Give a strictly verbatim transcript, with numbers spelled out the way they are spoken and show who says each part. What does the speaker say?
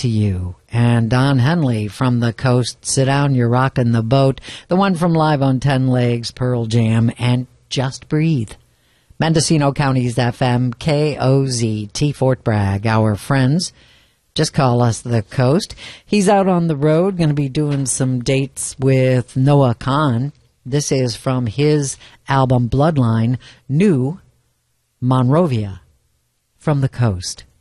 Speaker 1: to You. And Don Henley from the Coast, Sit Down, You're Rockin' the Boat. The one from Live on Ten Legs, Pearl Jam, and Just Breathe. Mendocino County's F M, K O Z T Fort Bragg. Our friends, just call us the Coast. He's out on the road, going to be doing some dates with Noah Kahan. This is from his album Bloodline, New Monrovia, from the Coast.